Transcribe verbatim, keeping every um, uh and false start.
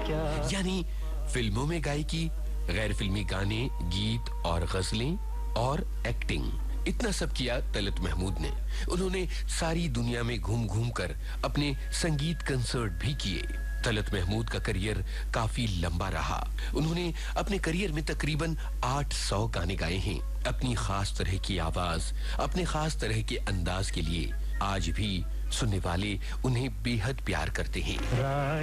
यानी फिल्मों में गायकी, गैर फिल्मी गाने, गीत और गजलें और एक्टिंग, इतना सब किया तलत महमूद ने। उन्होंने सारी दुनिया में घूम घूम कर अपने संगीत कंसर्ट भी किए। तलत महमूद का करियर काफी लंबा रहा। उन्होंने अपने करियर में तकरीबन आठ सौ गाने गाए हैं। अपनी खास तरह की आवाज, अपने खास तरह के अंदाज के लिए आज भी सुनने वाले उन्हें बेहद प्यार करते हैं।